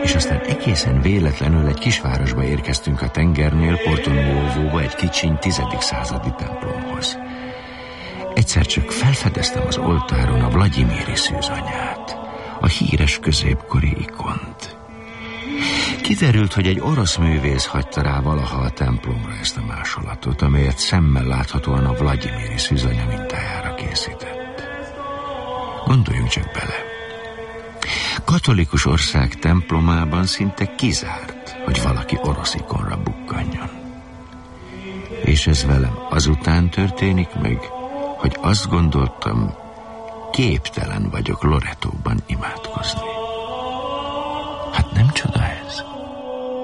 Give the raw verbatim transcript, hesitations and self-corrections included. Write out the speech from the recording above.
És aztán egészen véletlenül egy kisvárosba érkeztünk a tengernél, Porto Nuovo-ba, egy kicsiny tizedik századi templomhoz. Egyszer csak felfedeztem az oltáron a Vlagyimiri szűzanyát, a híres középkori ikont. Kiderült, hogy egy orosz művész hagyta rá valaha a templomra ezt a másolatot, amelyet szemmel láthatóan a Vlagyimiri szűzanya mintájára készített. Gondoljunk csak bele. Katolikus ország templomában szinte kizárt, hogy valaki orosz ikonra bukkanjon. És ez velem azután történik meg, hogy azt gondoltam, képtelen vagyok Loretóban imádkozni. Hát nem csoda ez?